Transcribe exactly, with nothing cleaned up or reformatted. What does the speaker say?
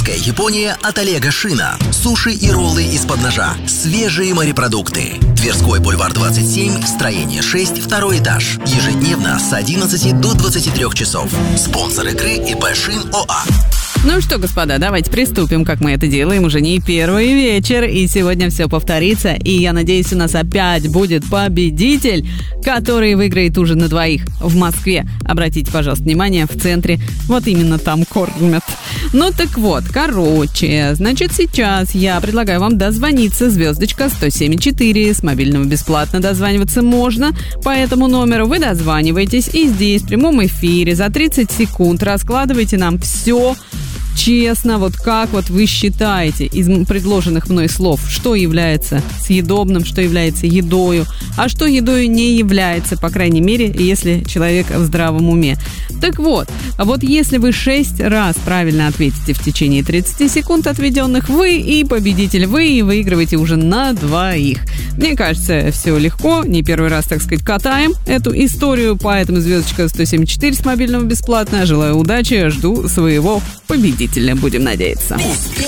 Дикая Япония от Олега Шина. Суши и роллы из-под ножа. Свежие морепродукты. Тверской бульвар двадцать семь, строение шесть, второй этаж. Ежедневно с одиннадцати до двадцати трёх часов. Спонсор игры ИП Шин ОА. Ну что, господа, давайте приступим, как мы это делаем уже не первый вечер. И сегодня все повторится. И я надеюсь, у нас опять будет победитель, который выиграет ужин на двоих в Москве. Обратите, пожалуйста, внимание, в центре. Вот именно там кормят. Ну так вот, короче, значит, сейчас я предлагаю вам дозвониться. Звездочка сто семь и четыре. С мобильного бесплатно дозваниваться можно. По этому номеру вы дозваниваетесь. И здесь в прямом эфире за тридцать секунд раскладывайте нам все честно, вот как вот вы считаете из предложенных мной слов, что является съедобным, что является едою, а что едою не является, по крайней мере, если человек в здравом уме. Так вот, вот если вы шесть раз правильно ответите в течение тридцати секунд отведенных, вы и победитель, вы и выигрываете уже на двоих. Мне кажется, все легко, не первый раз, так сказать, катаем эту историю, поэтому звездочка сто семь и четыре с мобильного бесплатно. Желаю удачи, жду своего победителя, будем надеяться. Успех!